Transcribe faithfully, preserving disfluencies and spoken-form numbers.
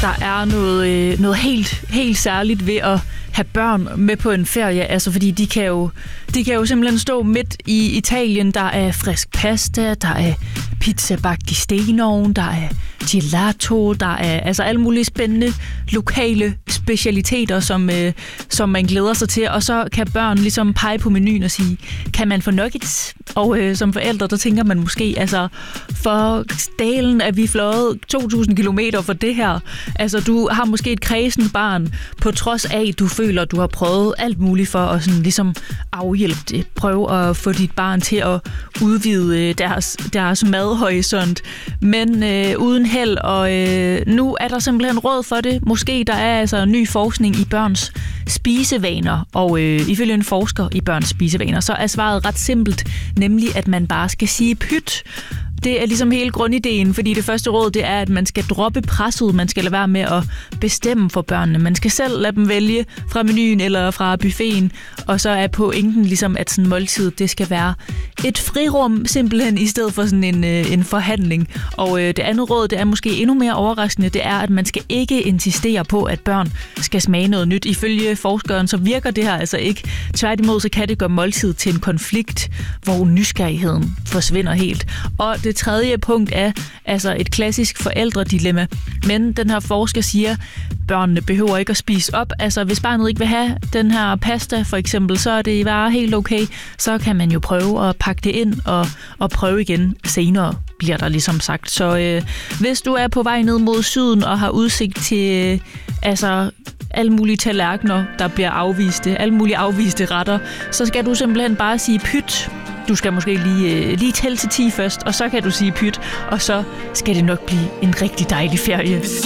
der er noget, øh, noget helt, helt særligt ved at have børn med på en ferie, altså fordi de kan jo, de kan jo simpelthen stå midt i Italien. Der er frisk pasta, der er pizza bagt i stenovn, der er gelato, der er altså alle mulige spændende lokale specialiteter, som, øh, som man glæder sig til, og så kan børn ligesom pege på menuen og sige, kan man få nuggets? Og øh, som forældre, der tænker man måske, altså for dalen er vi fløjet to tusind kilometer for det her. Altså du har måske et kræsen barn, på trods af, at du føler, at du har prøvet alt muligt for at sådan, ligesom afhjælpe det. Prøve at få dit barn til at udvide deres, deres madhorisont, men øh, uden held, og øh, nu er der simpelthen råd for det. Måske der er altså ny forskning i børns spisevaner, og øh, ifølge en forsker i børns spisevaner, så er svaret ret simpelt, nemlig at man bare skal sige pyt. Det er ligesom hele grundideen, fordi det første råd, det er, at man skal droppe presset. Man skal lade være med at bestemme for børnene. Man skal selv lade dem vælge fra menuen eller fra buffeten, og så er pointen ligesom, at sådan måltid, det skal være et frirum, simpelthen, i stedet for sådan en, øh, en forhandling. Og øh, det andet råd, det er måske endnu mere overraskende, det er, at man skal ikke insistere på, at børn skal smage noget nyt. Ifølge forskeren, så virker det her altså ikke. Tværtimod, så kan det gøre måltid til en konflikt, hvor nysgerrigheden forsvinder helt. Og det tredje punkt er altså et klassisk forældredilemma. Men den her forsker siger, børnene behøver ikke at spise op. Altså hvis barnet ikke vil have den her pasta for eksempel, så er det bare helt okay. Så kan man jo prøve at pakke det ind og, og prøve igen senere, bliver der ligesom sagt. Så øh, hvis du er på vej ned mod syden og har udsigt til øh, altså alle mulige tallerkener, der bliver afviste, alle mulige afviste retter, så skal du simpelthen bare sige pyt. Du skal måske lige, øh, lige tælle til ti først, og så kan du sige pyt, og så skal det nok blive en rigtig dejlig ferie.